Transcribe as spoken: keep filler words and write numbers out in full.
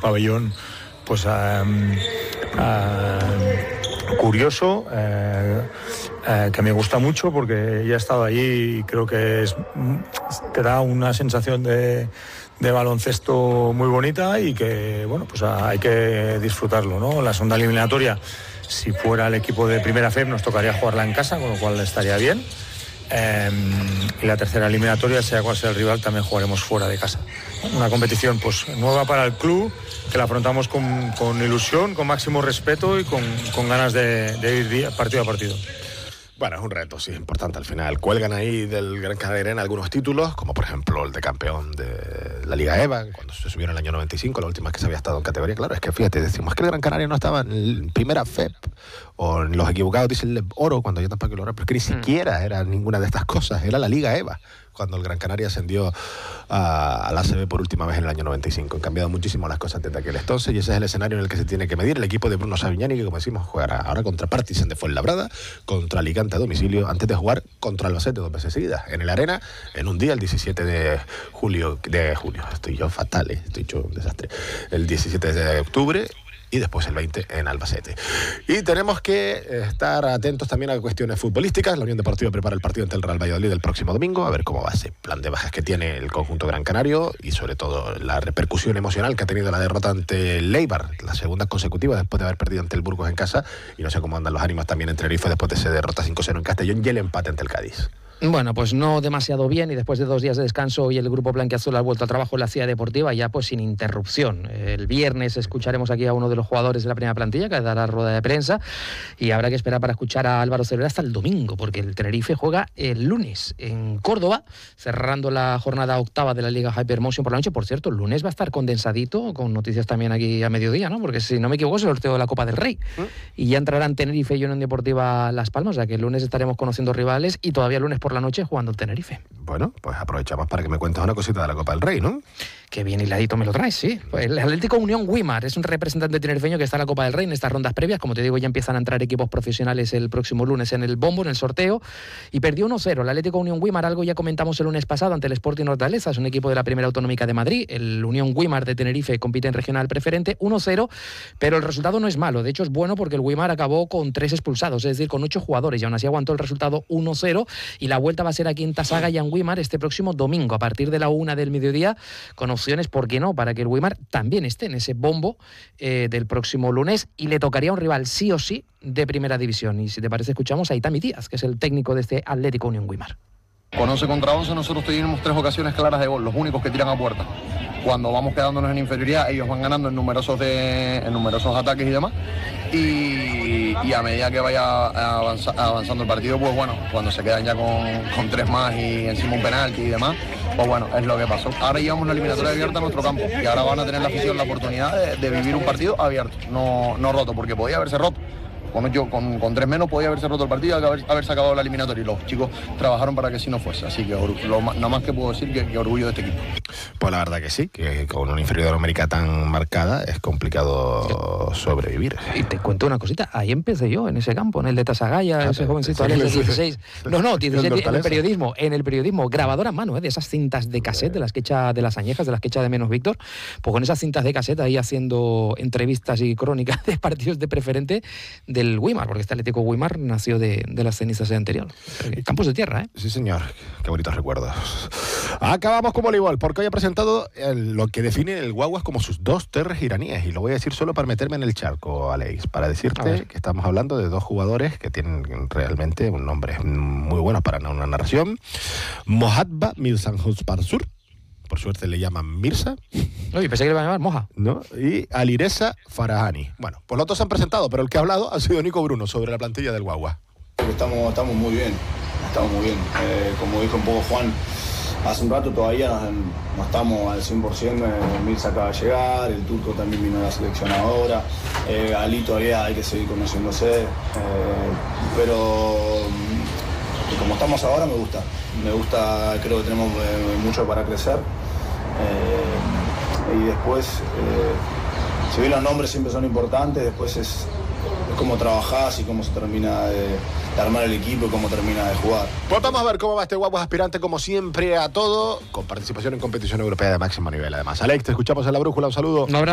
pabellón pues eh, eh, curioso, eh, eh, que me gusta mucho porque ya he estado allí y creo que es, te da una sensación de, de baloncesto muy bonita y que, bueno, pues hay que disfrutarlo, ¿no? La segunda eliminatoria, si fuera el equipo de Primera F E B, nos tocaría jugarla en casa, con lo cual estaría bien. Eh, y la tercera eliminatoria, sea cual sea el rival, también jugaremos fuera de casa. Una competición pues nueva para el club, que la afrontamos con, con ilusión, con máximo respeto y con, con ganas de, de ir día, partido a partido. Bueno, es un reto, sí, importante al final. Cuelgan ahí del Gran Canaria Arena algunos títulos, como por ejemplo el de campeón de la Liga EVA, cuando se subieron en el año noventa y cinco, la última vez que se había estado en categoría. Claro, es que fíjate, decimos que el Gran Canaria no estaba en Primera F E B, o en los equivocados dicen oro, cuando yo tampoco lo oro, pero que ni siquiera era ninguna de estas cosas, era la Liga EVA, cuando el Gran Canaria ascendió a, a la A C B por última vez en el año noventa y cinco. Han cambiado muchísimo las cosas desde aquel entonces y ese es el escenario en el que se tiene que medir el equipo de Bruno Savignani, que como decimos jugará ahora contra Partizan de Fuenlabrada, contra Alicante a domicilio, antes de jugar contra Albacete dos veces seguidas en el Arena, en un día, el diecisiete de julio, de julio, estoy yo fatal, ¿eh? Estoy hecho un desastre, el diecisiete de octubre, y después el veinte en Albacete. Y tenemos que estar atentos también a cuestiones futbolísticas. La Unión Deportiva prepara el partido ante el Real Valladolid el próximo domingo, a ver cómo va ese plan de bajas que tiene el conjunto gran canario y sobre todo la repercusión emocional que ha tenido la derrota ante el Eibar, la segunda consecutiva después de haber perdido ante el Burgos en casa, y no sé cómo andan los ánimos también en Tenerife después de esa derrota cinco cero en Castellón y el empate ante el Cádiz. Bueno, pues no demasiado bien, y después de dos días de descanso hoy el grupo blanquiazul ha vuelto a trabajo en la ciudad deportiva ya pues sin interrupción. El viernes escucharemos aquí a uno de los jugadores de la primera plantilla que dará rueda de prensa y habrá que esperar para escuchar a Álvaro Cervera hasta el domingo, porque el Tenerife juega el lunes en Córdoba, cerrando la jornada octava de la Liga Hypermotion por la noche. Por cierto, el lunes va a estar condensadito, con noticias también aquí a mediodía, ¿no? Porque si no me equivoco es el sorteo de la Copa del Rey ¿Mm? y ya entrarán Tenerife y Unión Deportiva Las Palmas, o sea que el lunes estaremos conociendo rivales y todavía el lunes por la noche jugando el Tenerife. Bueno, pues aprovechamos para que me cuentes una cosita de la Copa del Rey, ¿no? Qué bien hiladito me lo traes, sí. Pues el Atlético Unión Guimar es un representante tinerfeño que está en la Copa del Rey en estas rondas previas. Como te digo, ya empiezan a entrar equipos profesionales el próximo lunes en el bombo, en el sorteo, y perdió uno cero. El Atlético Unión Guimar, algo ya comentamos el lunes pasado ante el Sporting Hortaleza, es un equipo de la Primera Autonómica de Madrid. El Unión Guimar de Tenerife compite en regional preferente, uno cero, pero el resultado no es malo. De hecho, es bueno porque el Guimar acabó con tres expulsados, es decir, con ocho jugadores, y aún así aguantó el resultado uno cero, y la vuelta va a ser aquí en Tasaga y en Guimar este próximo domingo, a partir de la una del mediodía, con opciones, ¿por qué no?, para que el Guimar también esté en ese bombo eh, del próximo lunes, y le tocaría un rival sí o sí de primera división. Y si te parece, escuchamos a Itami Díaz, que es el técnico de este Atlético Unión Guimar. Con once contra once nosotros tenemos tres ocasiones claras de gol, los únicos que tiran a puerta. Cuando vamos quedándonos en inferioridad, ellos van ganando en numerosos, de, en numerosos ataques y demás. Y, y a medida que vaya avanza, avanzando el partido, pues bueno, cuando se quedan ya con, con tres más y encima un penalti y demás, pues bueno, es lo que pasó. Ahora llevamos la eliminatoria abierta a nuestro campo y ahora van a tener la afición la oportunidad de, de vivir un partido abierto, no, no roto, porque podía haberse roto. Con, yo, con, con tres menos podía haberse roto el partido y haber, haberse acabado la eliminatoria, y los chicos trabajaron para que así no fuese, así que lo, nada más que puedo decir que, que orgullo de este equipo. Pues la verdad que sí, que con una inferioridad numérica tan marcada es complicado sobrevivir. Y te cuento una cosita, ahí empecé yo, en ese campo, en el de Tasagaya, ah, ese jovencito Alex de dieciséis, no, no, diecisiete, en el periodismo, en el periodismo, grabadora a mano, ¿eh? De esas cintas de cassette, de las que echa de las añejas, de las que echa de menos Víctor, pues con esas cintas de cassette ahí haciendo entrevistas y crónicas de partidos de preferente del Guimar, porque este Atlético Guimar nació de, de las cenizas de anterior. Campos de tierra, ¿eh? Sí, señor. Qué bonitos recuerdos. Acabamos con voleibol, porque hoy he presentado el, lo que define el Guaguas como sus dos terres iraníes, y lo voy a decir solo para meterme en el charco, Alex, para decirte que estamos hablando de dos jugadores que tienen realmente un nombre muy bueno para una narración. Mohabbah Mirzahozparsur, por suerte le llaman Mirza. Oye, pensé que le iban a llamar Moja. ¿No? Y Alireza Farahani. Bueno, pues los dos se han presentado, pero el que ha hablado ha sido Nico Bruno sobre la plantilla del Guagua. Estamos, estamos muy bien, estamos muy bien. Eh, como dijo un poco Juan hace un rato, todavía no, no estamos al cien por ciento. Eh, Mirza acaba de llegar, el turco también vino a la selección ahora. Eh, Ali todavía hay que seguir conociéndose. Eh, pero como estamos ahora, me gusta. Me gusta, creo que tenemos eh, mucho para crecer. Eh, y después, eh, si bien los nombres siempre son importantes, después es, es cómo trabajás y cómo se termina de, de armar el equipo y cómo termina de jugar. Pues vamos a ver cómo va este Guaguas aspirante, como siempre, a todo, con participación en competición europea de máximo nivel, además. Alex, te escuchamos en La Brújula, un saludo. Un abrazo.